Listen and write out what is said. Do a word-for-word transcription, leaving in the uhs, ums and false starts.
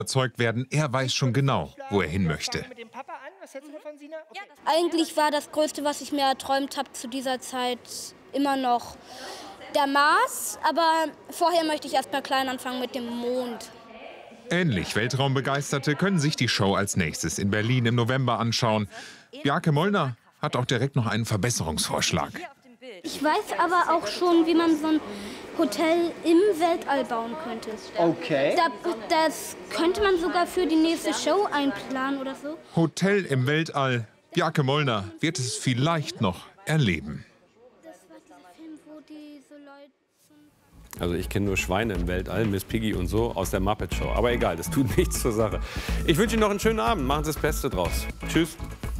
überzeugt werden, er weiß schon genau, wo er hin möchte. Eigentlich war das Größte, was ich mir erträumt habe zu dieser Zeit, immer noch der Mars. Aber vorher möchte ich erst mal klein anfangen mit dem Mond. Ähnlich Weltraumbegeisterte können sich die Show als nächstes in Berlin im November anschauen. Bjarke Mollner hat auch direkt noch einen Verbesserungsvorschlag. Ich weiß aber auch schon, wie man so ein Hotel im Weltall bauen könnte. Okay. Da, das könnte man sogar für die nächste Show einplanen oder so. Hotel im Weltall. Bjarke Mollner wird es vielleicht noch erleben. Das war dieser Film, wo die so Leute... Also ich kenne nur Schweine im Weltall, Miss Piggy und so aus der Muppet Show. Aber egal, das tut nichts zur Sache. Ich wünsche Ihnen noch einen schönen Abend. Machen Sie das Beste draus. Tschüss.